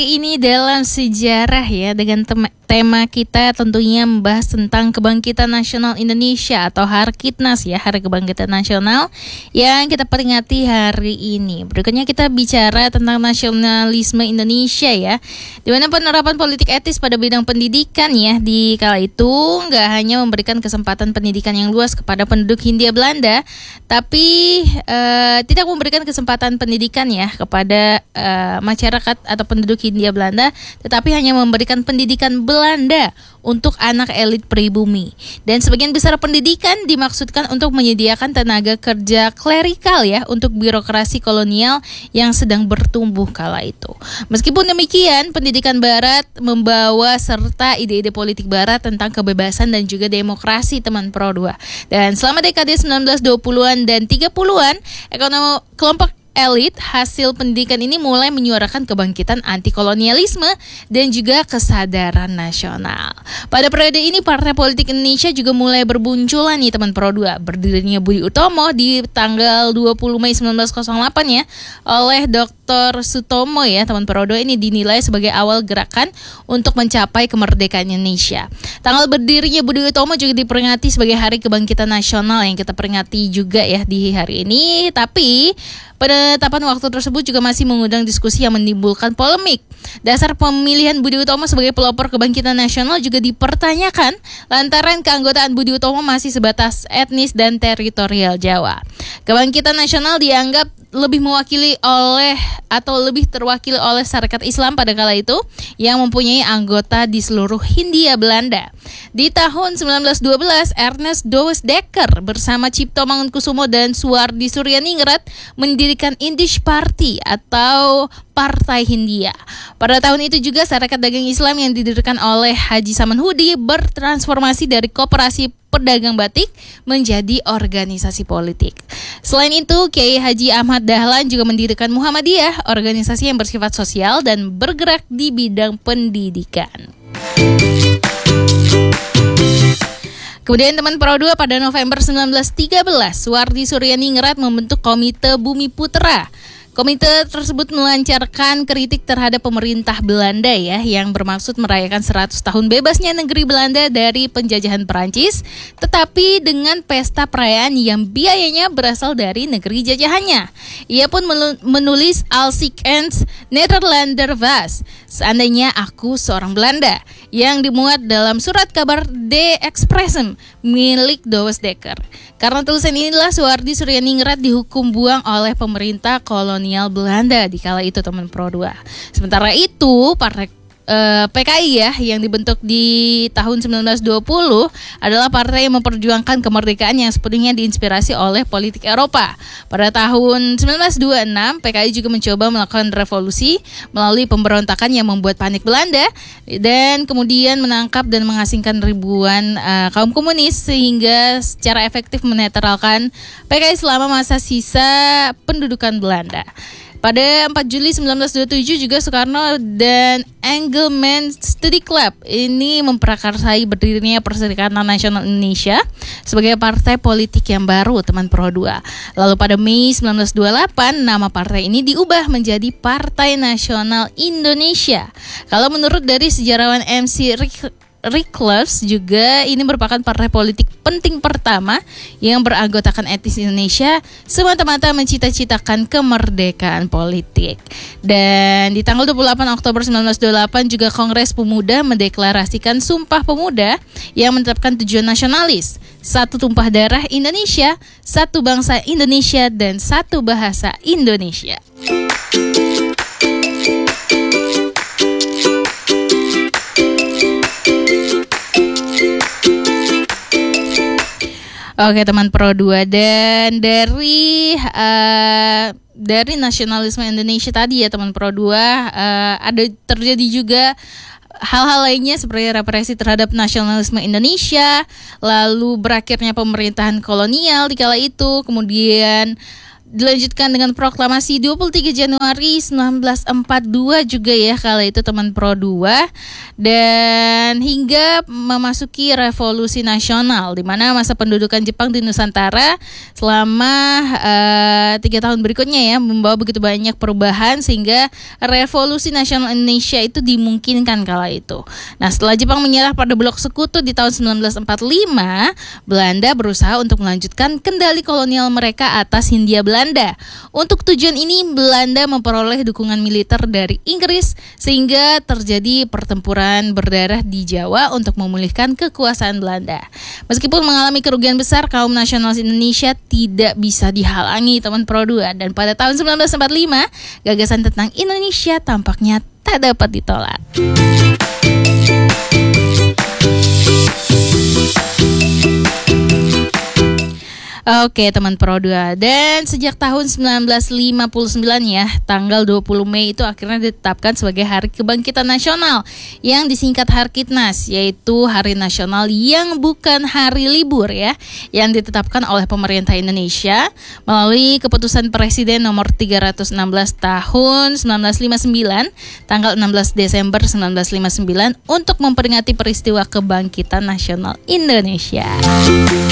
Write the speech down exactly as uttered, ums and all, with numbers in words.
hari ini dalam sejarah ya, dengan tema, tema kita tentunya membahas tentang Kebangkitan Nasional Indonesia atau Harkitnas ya, Hari Kebangkitan Nasional yang kita peringati hari ini. Berikutnya kita bicara tentang nasionalisme Indonesia ya, di mana penerapan politik etis pada bidang pendidikan ya di kala itu nggak hanya memberikan kesempatan pendidikan yang luas kepada penduduk Hindia Belanda, tapi uh, tidak memberikan kesempatan pendidikan ya kepada uh, masyarakat atau penduduk Hindia Belanda, tetapi hanya memberikan pendidikan Belanda untuk anak elit pribumi. Dan sebagian besar pendidikan dimaksudkan untuk menyediakan tenaga kerja klerikal ya untuk birokrasi kolonial yang sedang bertumbuh kala itu. Meskipun demikian, pendidikan Barat membawa serta ide-ide politik Barat tentang kebebasan dan juga demokrasi, teman Pro dua. Dan selama dekade sembilan belas dua puluhan dan tiga puluhan, ekonomi kelompok elit hasil pendidikan ini mulai menyuarakan kebangkitan anti-kolonialisme dan juga kesadaran nasional. Pada periode ini partai politik Indonesia juga mulai berbunculan nih teman Pro dua. Berdirinya Budi Utomo di tanggal dua puluh Mei sembilan belas nol delapan ya oleh Doktor Sutomo ya teman Pro dua, ini dinilai sebagai awal gerakan untuk mencapai kemerdekaan Indonesia. Tanggal berdirinya Budi Utomo juga diperingati sebagai Hari Kebangkitan Nasional yang kita peringati juga ya di hari ini. Tapi penetapan waktu tersebut juga masih mengundang diskusi yang menimbulkan polemik. Dasar pemilihan Budi Utomo sebagai pelopor kebangkitan nasional juga dipertanyakan lantaran keanggotaan Budi Utomo masih sebatas etnis dan teritorial Jawa. Kebangkitan nasional dianggap lebih mewakili oleh atau lebih terwakili oleh Sarekat Islam pada kala itu yang mempunyai anggota di seluruh Hindia Belanda. Di tahun sembilan belas dua belas, Ernest Douwes Dekker bersama Cipto Mangunkusumo dan Suwardi Suryaningrat mendirikan Indisch Party atau Partai Hindia. Pada tahun itu juga Sarekat Dagang Islam yang didirikan oleh Haji Saman Hudi bertransformasi dari koperasi pedagang batik menjadi organisasi politik. Selain itu, Kiai Haji Ahmad Dahlan juga mendirikan Muhammadiyah, organisasi yang bersifat sosial dan bergerak di bidang pendidikan. Kemudian teman Pro dua, pada November sembilan belas tiga belas, Suwardi Suryaningrat membentuk Komite Bumi Putra. Komite tersebut melancarkan kritik terhadap pemerintah Belanda ya, yang bermaksud merayakan seratus tahun bebasnya negeri Belanda dari penjajahan Perancis, tetapi dengan pesta perayaan yang biayanya berasal dari negeri jajahannya. Ia pun menulis Als ik eens Nederlander was, seandainya aku seorang Belanda, yang dimuat dalam surat kabar De Expressum milik Douwes Dekker. Karena tulisan inilah Suwardi Suryaningrat dihukum buang oleh pemerintah kolonial Belanda di kala itu teman Pro dua. Sementara itu partai Uh, P K I ya yang dibentuk di tahun sembilan belas dua puluh adalah partai yang memperjuangkan kemerdekaan yang sepenuhnya diinspirasi oleh politik Eropa. Pada tahun sembilan belas dua puluh enam, P K I juga mencoba melakukan revolusi melalui pemberontakan yang membuat panik Belanda dan kemudian menangkap dan mengasingkan ribuan uh, kaum komunis sehingga secara efektif menetralkan P K I selama masa sisa pendudukan Belanda. Pada empat Juli sembilan belas dua puluh tujuh juga Soekarno dan Engelmann Study Club ini memprakarsai berdirinya Perserikatan Nasional Indonesia sebagai partai politik yang baru teman Pro dua. Lalu pada Mei sembilan belas dua puluh delapan nama partai ini diubah menjadi Partai Nasional Indonesia. Kalau menurut dari sejarawan M C Rick Reclus juga ini merupakan partai politik penting pertama yang beranggotakan etnis Indonesia semata-mata mencita-citakan kemerdekaan politik. Dan di tanggal dua puluh delapan Oktober sembilan belas dua puluh delapan juga Kongres Pemuda mendeklarasikan Sumpah Pemuda yang menetapkan tujuan nasionalis, satu tumpah darah Indonesia, satu bangsa Indonesia, dan satu bahasa Indonesia. Oke teman Pro dua, dan dari uh, dari nasionalisme Indonesia tadi ya teman Pro dua, uh, ada terjadi juga hal-hal lainnya seperti represi terhadap nasionalisme Indonesia, lalu berakhirnya pemerintahan kolonial di kala itu, kemudian dilanjutkan dengan proklamasi dua puluh tiga Januari seribu sembilan ratus empat puluh dua juga ya kala itu teman Pro dua, dan hingga memasuki revolusi nasional di mana masa pendudukan Jepang di Nusantara selama uh, tiga tahun berikutnya ya membawa begitu banyak perubahan sehingga revolusi nasional Indonesia itu dimungkinkan kala itu. Nah, setelah Jepang menyerah pada blok sekutu di tahun seribu sembilan ratus empat puluh lima, Belanda berusaha untuk melanjutkan kendali kolonial mereka atas Hindia Belanda. Untuk tujuan ini, Belanda memperoleh dukungan militer dari Inggris sehingga terjadi pertempuran berdarah di Jawa untuk memulihkan kekuasaan Belanda. Meskipun mengalami kerugian besar, kaum nasionalis Indonesia tidak bisa dihalangi teman Pro dua, dan pada tahun seribu sembilan ratus empat puluh lima, gagasan tentang Indonesia tampaknya tak dapat ditolak. Oke teman Pro dua, dan sejak tahun seribu sembilan ratus lima puluh sembilan ya, tanggal dua puluh Mei itu akhirnya ditetapkan sebagai Hari Kebangkitan Nasional yang disingkat Harkitnas, yaitu hari nasional yang bukan hari libur ya, yang ditetapkan oleh pemerintah Indonesia melalui keputusan Presiden nomor tiga ratus enam belas tahun seribu sembilan ratus lima puluh sembilan tanggal enam belas Desember seribu sembilan ratus lima puluh sembilan untuk memperingati peristiwa Kebangkitan Nasional Indonesia.